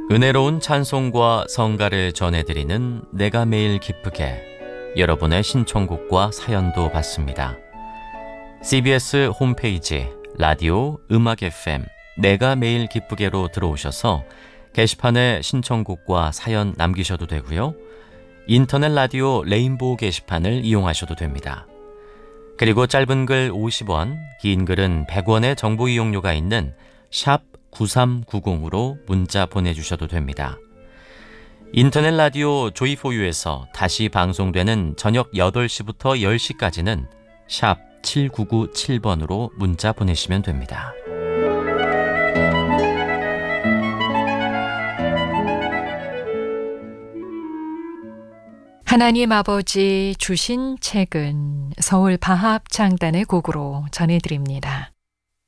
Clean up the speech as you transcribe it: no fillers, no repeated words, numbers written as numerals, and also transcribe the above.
은혜로운 찬송과 성가를 전해드리는 내가 매일 기쁘게, 여러분의 신청곡과 사연도 받습니다. CBS 홈페이지 라디오 음악 FM 내가 매일 기쁘게로 들어오셔서 게시판에 신청곡과 사연 남기셔도 되고요. 인터넷 라디오 레인보우 게시판을 이용하셔도 됩니다. 그리고 짧은 글 50원, 긴 글은 100원의 정보 이용료가 있는 샵 9390으로 문자 보내주셔도 됩니다. 인터넷 라디오 조이포유에서 다시 방송되는 저녁 8시부터 10시까지는 샵 7997번으로 문자 보내시면 됩니다. 하나님 아버지 주신 책은 서울 바합창단의 곡으로 전해드립니다.